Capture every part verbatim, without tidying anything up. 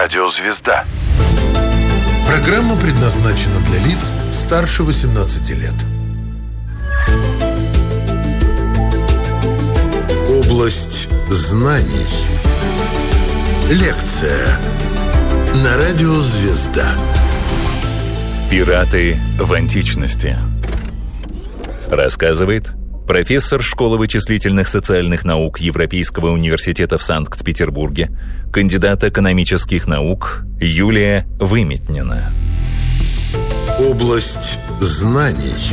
Радио «Звезда». Программа предназначена для лиц старше восемнадцати лет. Область знаний. Лекция на Радио «Звезда». Пираты в античности. Рассказывает профессор школы вычислительных социальных наук Европейского университета в Санкт-Петербурге, кандидат экономических наук Юлия Выметнина. Область знаний.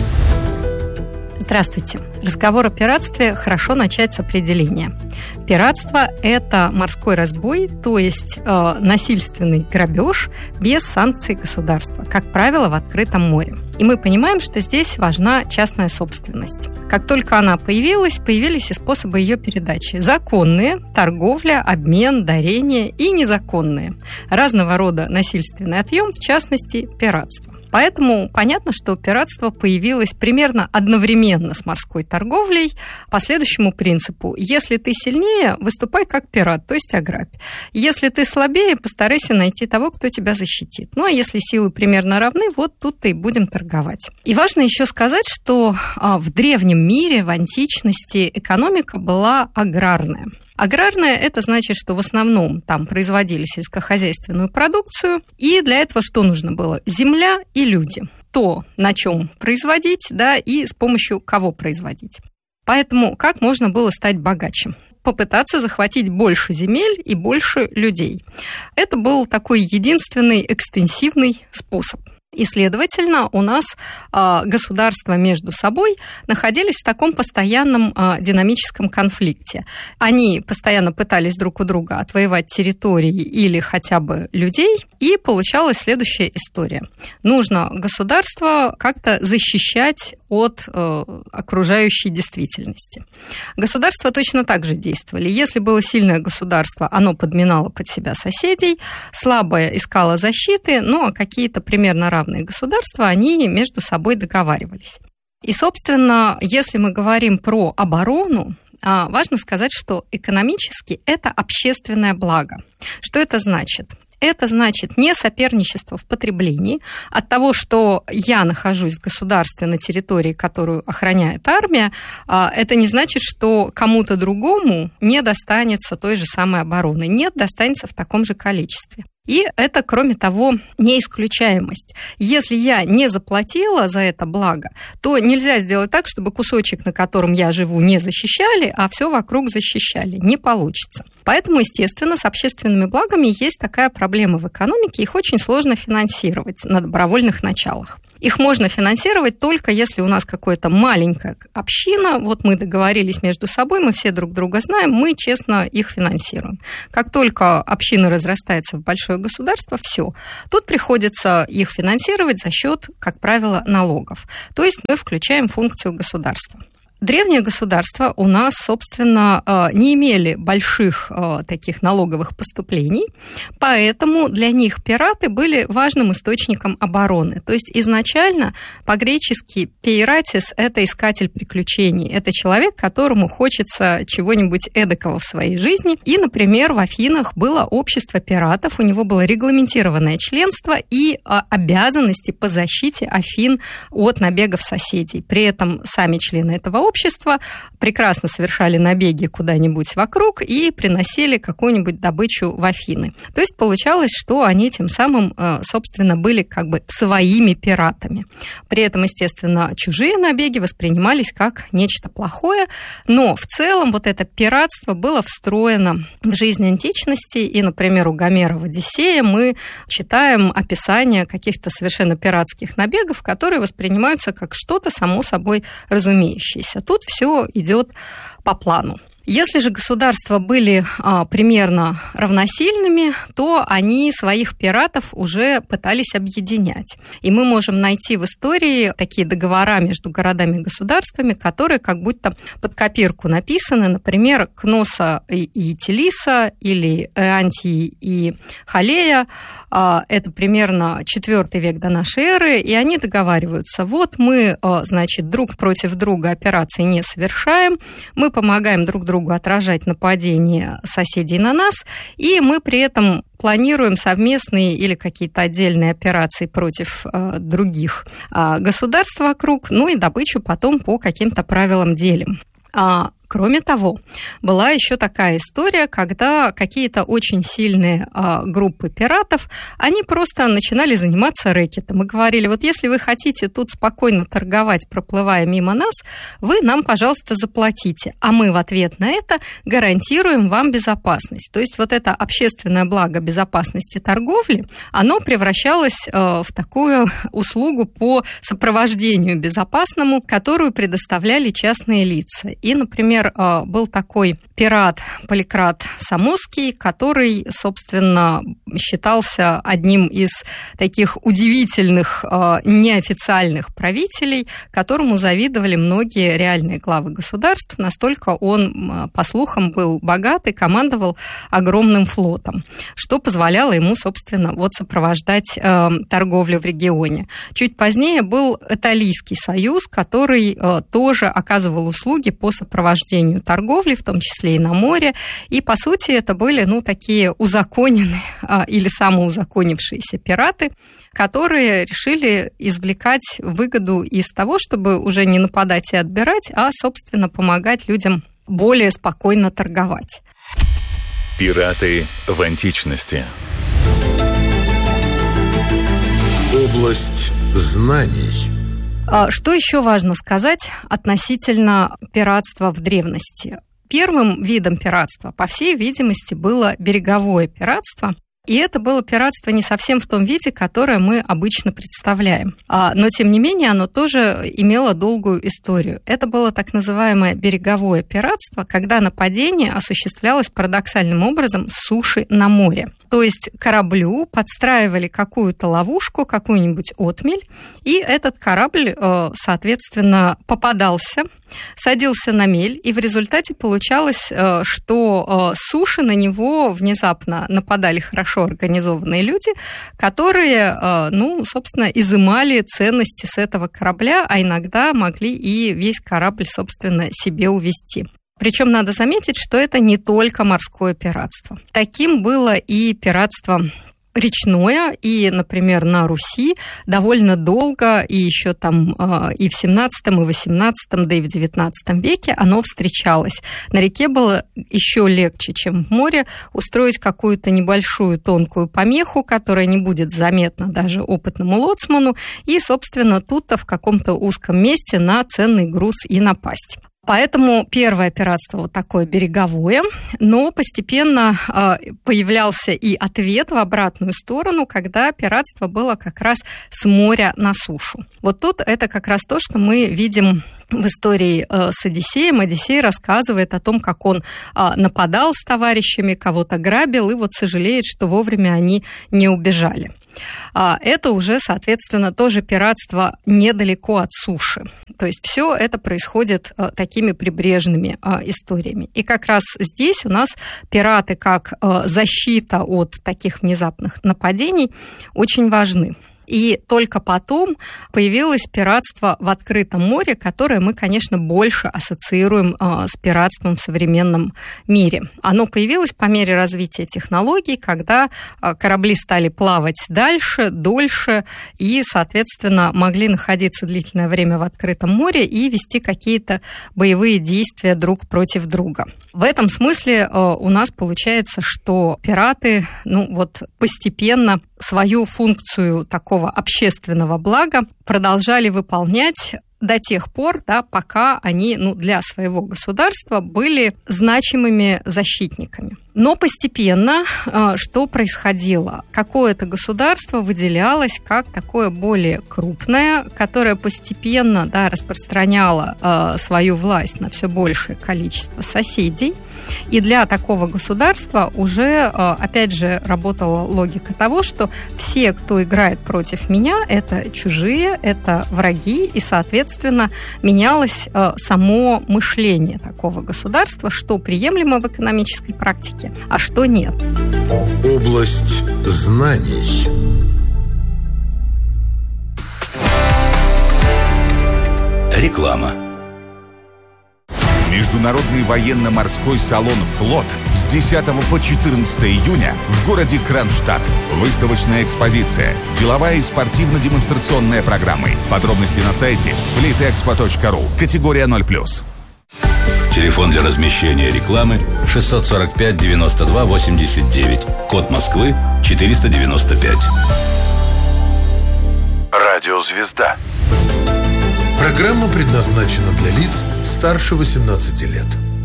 Здравствуйте. Разговор о пиратстве хорошо начать с определения. Пиратство – это морской разбой, то есть э, насильственный грабеж без санкций государства, как правило, в открытом море. И мы понимаем, что здесь важна частная собственность. Как только она появилась, появились и способы ее передачи. Законные – торговля, обмен, дарение, и незаконные – разного рода насильственный отъем, в частности, пиратство. Поэтому понятно, что пиратство появилось примерно одновременно с морской торговлей по следующему принципу. Если ты сильнее, выступай как пират, то есть ограбь. Если ты слабее, постарайся найти того, кто тебя защитит. Ну, а если силы примерно равны, вот тут-то и будем торговать. И важно еще сказать, что в древнем мире, в античности, экономика была аграрная. Аграрная – это значит, что в основном там производили сельскохозяйственную продукцию, и для этого что нужно было? Земля и люди. То, на чем производить, да, и с помощью кого производить. Поэтому как можно было стать богаче? Попытаться захватить больше земель и больше людей. Это был такой единственный экстенсивный способ. И, следовательно, у нас э, государства между собой находились в таком постоянном э, динамическом конфликте. Они постоянно пытались друг у друга отвоевать территории или хотя бы людей, и получалась следующая история. Нужно государство как-то защищать от э, окружающей действительности. Государства точно так же действовали. Если было сильное государство, оно подминало под себя соседей, слабое искало защиты, ну а какие-то примерно равные государства, они между собой договаривались. И, собственно, если мы говорим про оборону, важно сказать, что экономически это общественное благо. Что это значит? Это значит не соперничество в потреблении. От того, что я нахожусь в государстве на территории, которую охраняет армия, это не значит, что кому-то другому не достанется той же самой обороны. Нет, достанется в таком же количестве. И это, кроме того, неисключаемость. Если я не заплатила за это благо, то нельзя сделать так, чтобы кусочек, на котором я живу, не защищали, а все вокруг защищали. Не получится. Поэтому, естественно, с общественными благами есть такая проблема в экономике. Их очень сложно финансировать на добровольных началах. Их можно финансировать только если у нас какая-то маленькая община, вот мы договорились между собой, мы все друг друга знаем, мы честно их финансируем. Как только община разрастается в большое государство, все. Тут приходится их финансировать за счет, как правило, налогов. То есть мы включаем функцию государства. Древние государства у нас, собственно, не имели больших таких налоговых поступлений, поэтому для них пираты были важным источником обороны. То есть изначально по-гречески «пейратис» – это искатель приключений, это человек, которому хочется чего-нибудь эдакого в своей жизни. И, например, в Афинах было общество пиратов, у него было регламентированное членство и обязанности по защите Афин от набегов соседей. При этом сами члены этого общества общества прекрасно совершали набеги куда-нибудь вокруг и приносили какую-нибудь добычу в Афины. То есть получалось, что они тем самым, собственно, были как бы своими пиратами. При этом, естественно, чужие набеги воспринимались как нечто плохое, но в целом вот это пиратство было встроено в жизнь античности, и, например, у Гомера в «Одиссее» мы читаем описание каких-то совершенно пиратских набегов, которые воспринимаются как что-то само собой разумеющееся. Тут все идет по плану. Если же государства были а, примерно равносильными, то они своих пиратов уже пытались объединять. И мы можем найти в истории такие договора между городами и государствами, которые как будто под копирку написаны. Например, Кноса и Телиса или Эантии и Халея. А, это примерно четвёртый век до нашей эры. И они договариваются. Вот мы, а, значит, друг против друга операции не совершаем. Мы помогаем друг другу другу отражать нападение соседей на нас, и мы при этом планируем совместные или какие-то отдельные операции против э, других э, государств вокруг, ну и добычу потом по каким-то правилам делим. А, кроме того, была еще такая история, когда какие-то очень сильные а, группы пиратов, они просто начинали заниматься рэкетом и говорили, вот если вы хотите тут спокойно торговать, проплывая мимо нас, вы нам, пожалуйста, заплатите, а мы в ответ на это гарантируем вам безопасность. То есть вот это общественное благо безопасности торговли, оно превращалось а, в такую услугу по сопровождению безопасному, которую предоставляли частные лица. И, например, был такой пират Поликрат Самосский, который, собственно, считался одним из таких удивительных неофициальных правителей, которому завидовали многие реальные главы государств. Настолько он, по слухам, был богат и командовал огромным флотом, что позволяло ему, собственно, вот сопровождать торговлю в регионе. Чуть позднее был Италийский союз, который тоже оказывал услуги по сопровождению торговли, в том числе и на море. И, по сути, это были, ну, такие узаконенные а, или самоузаконившиеся пираты, которые решили извлекать выгоду из того, чтобы уже не нападать и отбирать, а, собственно, помогать людям более спокойно торговать. Пираты в античности. Область знаний. Что еще важно сказать относительно пиратства в древности? Первым видом пиратства, по всей видимости, было береговое пиратство. И это было пиратство не совсем в том виде, которое мы обычно представляем. Но, тем не менее, оно тоже имело долгую историю. Это было так называемое береговое пиратство, когда нападение осуществлялось парадоксальным образом с суши на море. То есть кораблю подстраивали какую-то ловушку, какую-нибудь отмель, и этот корабль, соответственно, попадался, садился на мель, и в результате получалось, что с суши на него внезапно нападали хорошо организованные люди, которые, ну, собственно, изымали ценности с этого корабля, а иногда могли и весь корабль, собственно, себе увезти. Причем надо заметить, что это не только морское пиратство. Таким было и пиратство речное, и, например, на Руси довольно долго, и еще там и в семнадцатом, и восемнадцатом, да и в девятнадцатом веке оно встречалось. На реке было еще легче, чем в море, устроить какую-то небольшую тонкую помеху, которая не будет заметна даже опытному лоцману, и, собственно, тут-то в каком-то узком месте на ценный груз и напасть. Поэтому первое пиратство вот такое береговое, но постепенно э, появлялся и ответ в обратную сторону, когда пиратство было как раз с моря на сушу. Вот тут это как раз то, что мы видим в истории э, с Одиссеем. Одиссей рассказывает о том, как он э, нападал с товарищами, кого-то грабил, и вот сожалеет, что вовремя они не убежали. Это уже, соответственно, тоже пиратство недалеко от суши. То есть все это происходит такими прибрежными историями. И как раз здесь у нас пираты как защита от таких внезапных нападений очень важны. И только потом появилось пиратство в открытом море, которое мы, конечно, больше ассоциируем э, с пиратством в современном мире. Оно появилось по мере развития технологий, когда э, корабли стали плавать дальше, дольше и, соответственно, могли находиться длительное время в открытом море и вести какие-то боевые действия друг против друга. В этом смысле э, у нас получается, что пираты, ну вот постепенно свою функцию такого общественного блага продолжали выполнять до тех пор, да, пока они, ну, для своего государства были значимыми защитниками. Но постепенно э, что происходило? Какое-то государство выделялось как такое более крупное, которое постепенно, да, распространяло э, свою власть на все большее количество соседей. И для такого государства уже, опять же, работала логика того, что все, кто играет против меня, это чужие, это враги, и, соответственно, менялось само мышление такого государства, что приемлемо в экономической практике, а что нет. Область знаний. Реклама. Международный военно-морской салон «Флот» с десятого по четырнадцатое июня в городе Кронштадт. Выставочная экспозиция, деловая и спортивно-демонстрационная программы. Подробности на сайте флитэкспо точка ру. Категория ноль плюс. Телефон для размещения рекламы шестьсот сорок пять девяносто два восемьдесят девять. Код Москвы четыреста девяносто пять. Радиозвезда. Программа предназначена для лиц старше восемнадцати лет.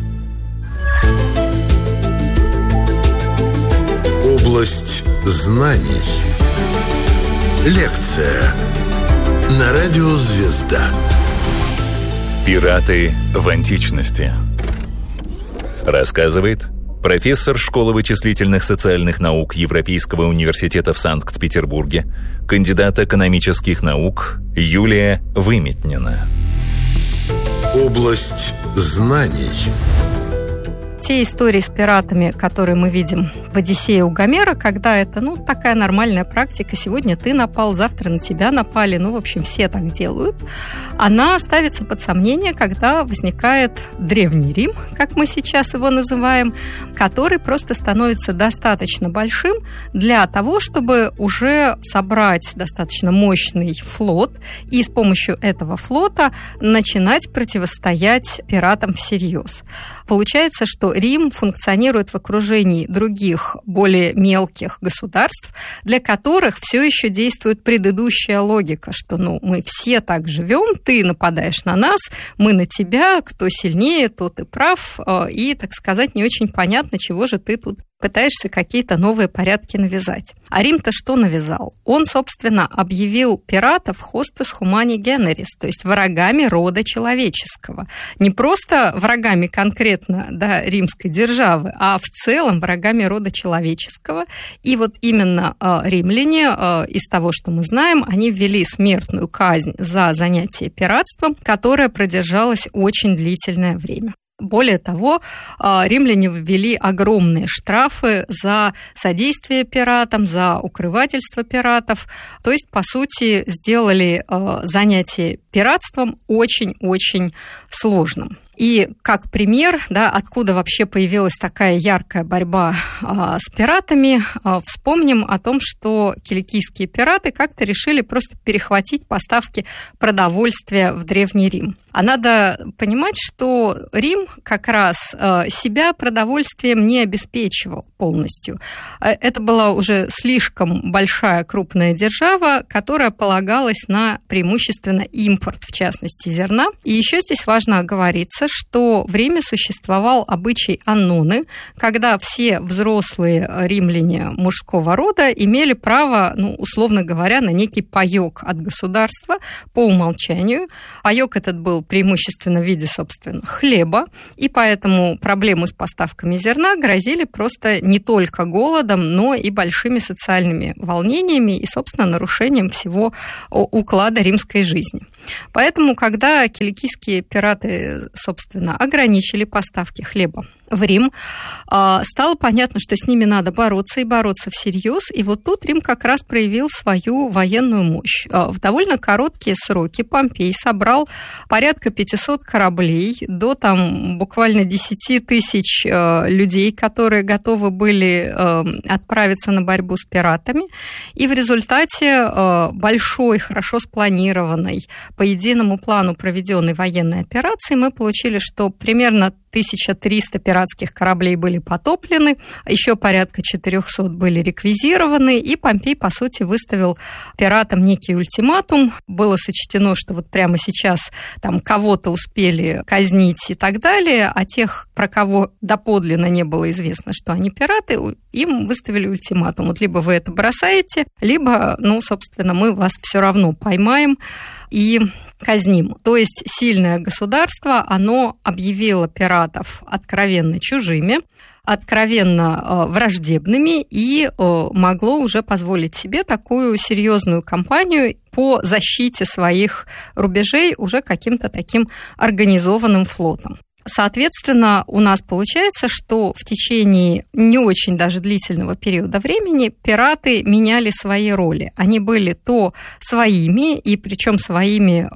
Область знаний. Лекция на радио «Звезда». Пираты в античности. Рассказывает профессор школы вычислительных социальных наук Европейского университета в Санкт-Петербурге, кандидат экономических наук Юлия Выметнина. Область знаний. Те истории с пиратами, которые мы видим в «Одиссее» у Гомера, когда это, ну, такая нормальная практика, сегодня ты напал, завтра на тебя напали, ну, в общем, все так делают, она ставится под сомнение, когда возникает Древний Рим, как мы сейчас его называем, который просто становится достаточно большим для того, чтобы уже собрать достаточно мощный флот и с помощью этого флота начинать противостоять пиратам всерьез. Получается, что Рим функционирует в окружении других, более мелких государств, для которых все еще действует предыдущая логика, что ну, мы все так живем, ты нападаешь на нас, мы на тебя, кто сильнее, тот и прав, и, так сказать, не очень понятно, чего же ты тут пытаешься какие-то новые порядки навязать. А Рим-то что навязал? Он, собственно, объявил пиратов hostes humani generis, то есть врагами рода человеческого. Не просто врагами конкретно, да, римской державы, а в целом врагами рода человеческого. И вот именно э, римляне, э, из того, что мы знаем, они ввели смертную казнь за занятие пиратством, которая продержалась очень длительное время. Более того, римляне ввели огромные штрафы за содействие пиратам, за укрывательство пиратов. То есть, по сути, сделали занятие пиратством очень-очень сложным. И как пример, да, откуда вообще появилась такая яркая борьба а, с пиратами, а, вспомним о том, что киликийские пираты как-то решили просто перехватить поставки продовольствия в Древний Рим. А надо понимать, что Рим как раз а, себя продовольствием не обеспечивал полностью. Это была уже слишком большая крупная держава, которая полагалась на преимущественно импорт, в частности, зерна. И еще здесь важно оговориться, что в Риме существовал обычай анноны, когда все взрослые римляне мужского рода имели право, ну, условно говоря, на некий паёк от государства по умолчанию. Паёк этот был преимущественно в виде, собственно, хлеба, и поэтому проблемы с поставками зерна грозили просто не только голодом, но и большими социальными волнениями и, собственно, нарушением всего уклада римской жизни. Поэтому, когда киликийские пираты, собственно, ограничили поставки хлеба в Рим, стало понятно, что с ними надо бороться и бороться всерьез. И вот тут Рим как раз проявил свою военную мощь. В довольно короткие сроки Помпей собрал порядка пятьсот кораблей до там буквально десять тысяч людей, которые готовы были отправиться на борьбу с пиратами. И в результате большой, хорошо спланированной, по единому плану проведенной военной операции мы получили, что примерно тысяча триста пиратских кораблей были потоплены, еще порядка четыреста были реквизированы, и Помпей, по сути, выставил пиратам некий ультиматум. Было сочтено, что вот прямо сейчас там кого-то успели казнить и так далее, а тех, про кого доподлинно не было известно, что они пираты, им выставили ультиматум. Вот либо вы это бросаете, либо, ну, собственно, мы вас все равно поймаем и казним. То есть сильное государство, оно объявило пиратов откровенно чужими, откровенно э, враждебными и э, могло уже позволить себе такую серьезную кампанию по защите своих рубежей уже каким-то таким организованным флотом. Соответственно, у нас получается, что в течение не очень даже длительного периода времени пираты меняли свои роли. Они были то своими, и причем своими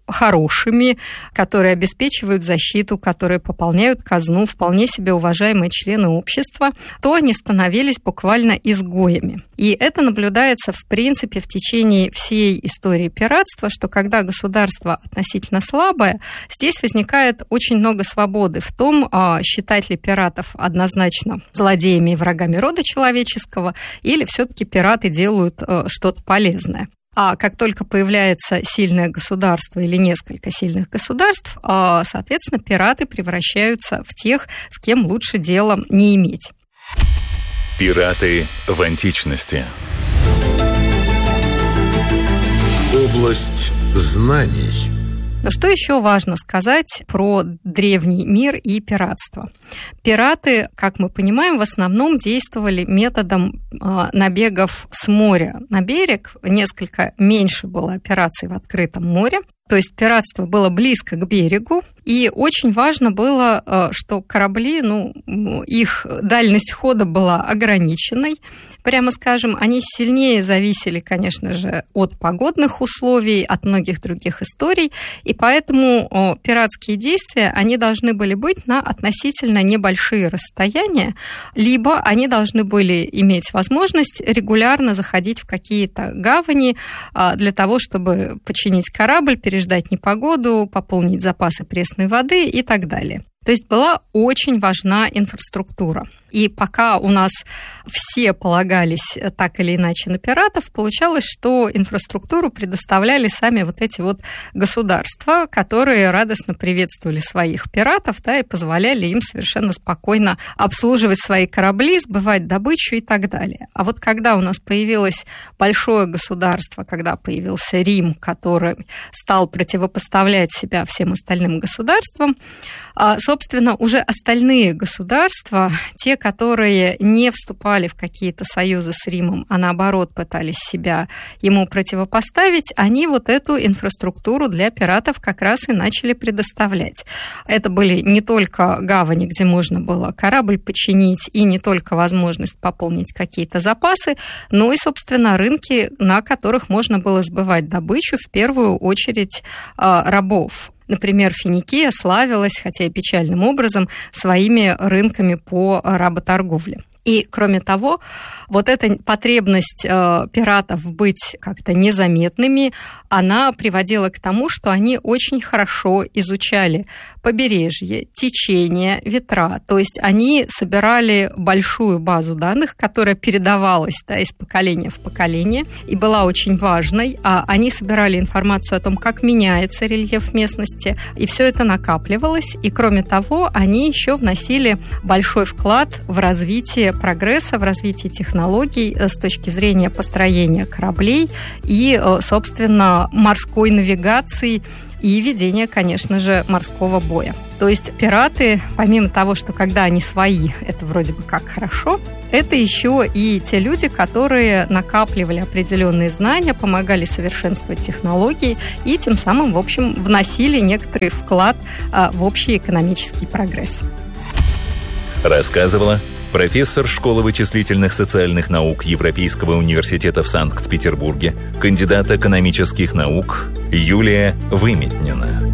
хорошими, которые обеспечивают защиту, которые пополняют казну, вполне себе уважаемые члены общества, то они становились буквально изгоями. И это наблюдается, в принципе, в течение всей истории пиратства, что когда государство относительно слабое, здесь возникает очень много свободы в том, считать ли пиратов однозначно злодеями и врагами рода человеческого, или все-таки пираты делают что-то полезное. А как только появляется сильное государство или несколько сильных государств, соответственно, пираты превращаются в тех, с кем лучше дела не иметь. Пираты в античности. Область знаний. Но что еще важно сказать про древний мир и пиратство? Пираты, как мы понимаем, в основном действовали методом э, набегов с моря на берег. Несколько меньше было операций в открытом море. То есть пиратство было близко к берегу, и очень важно было, что корабли, ну, их дальность хода была ограниченной, прямо скажем, они сильнее зависели, конечно же, от погодных условий, от многих других историй, и поэтому пиратские действия, они должны были быть на относительно небольшие расстояния, либо они должны были иметь возможность регулярно заходить в какие-то гавани для того, чтобы починить корабль, переждать непогоду, пополнить запасы пресной воды и так далее. То есть была очень важна инфраструктура. И пока у нас все полагались так или иначе на пиратов, получалось, что инфраструктуру предоставляли сами вот эти вот государства, которые радостно приветствовали своих пиратов, да, и позволяли им совершенно спокойно обслуживать свои корабли, сбывать добычу и так далее. А вот когда у нас появилось большое государство, когда появился Рим, который стал противопоставлять себя всем остальным государствам, собственно, уже остальные государства, те, которые не вступали в какие-то союзы с Римом, а наоборот пытались себя ему противопоставить, они вот эту инфраструктуру для пиратов как раз и начали предоставлять. Это были не только гавани, где можно было корабль починить, и не только возможность пополнить какие-то запасы, но и, собственно, рынки, на которых можно было сбывать добычу, в первую очередь рабов. Например, Финикия славилась, хотя и печальным образом, своими рынками по работорговле. И, кроме того, вот эта потребность э, пиратов быть как-то незаметными, она приводила к тому, что они очень хорошо изучали побережье, течение, ветра. То есть они собирали большую базу данных, которая передавалась, да, из поколения в поколение и была очень важной. А они собирали информацию о том, как меняется рельеф местности, и все это накапливалось. И, кроме того, они еще вносили большой вклад в развитие прогресса, в развитии технологий с точки зрения построения кораблей и, собственно, морской навигации и ведения, конечно же, морского боя. То есть пираты, помимо того, что когда они свои, это вроде бы как хорошо, это еще и те люди, которые накапливали определенные знания, помогали совершенствовать технологии и тем самым, в общем, вносили некоторый вклад в общий экономический прогресс. Рассказывала профессор школы вычислительных социальных наук Европейского университета в Санкт-Петербурге, кандидат экономических наук Юлия Выметнина.